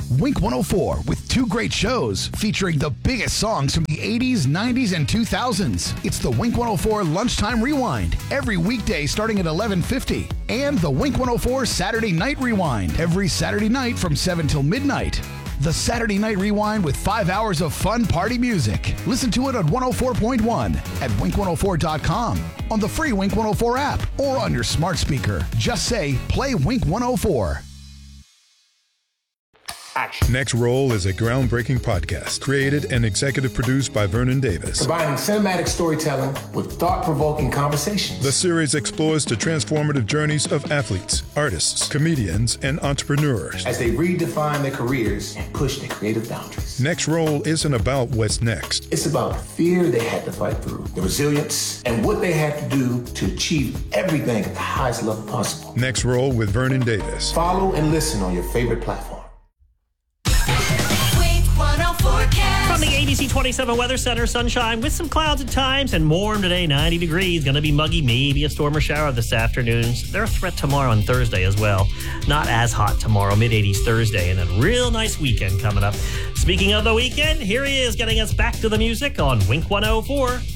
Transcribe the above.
Wink 104 with two great shows featuring the biggest songs from the 80s, 90s, and 2000s. It's the Wink 104 Lunchtime Rewind every weekday starting at 11:50. And the Wink 104 Saturday Night Rewind every Saturday night from 7 till midnight. The Saturday Night Rewind with 5 hours of fun party music. Listen to it on 104.1 at wink104.com, on the free Wink 104 app, or on your smart speaker. Just say, play Wink 104. Action. Next Roll is a groundbreaking podcast created and executive produced by Vernon Davis. Combining cinematic storytelling with thought-provoking conversations. The series explores the transformative journeys of athletes, artists, comedians, and entrepreneurs as they redefine their careers and push their creative boundaries. Next Roll isn't about what's next. It's about the fear they had to fight through, the resilience, and what they had to do to achieve everything at the highest level possible. Next Roll with Vernon Davis. Follow and listen on your favorite platform. From the ABC 27 Weather Center, sunshine with some clouds at times and warm today, 90 degrees. Going to be muggy, maybe a storm or shower this afternoon. They're a threat tomorrow and Thursday as well. Not as hot tomorrow, mid-80s Thursday, and a real nice weekend coming up. Speaking of the weekend, here he is getting us back to the music on Wink 104.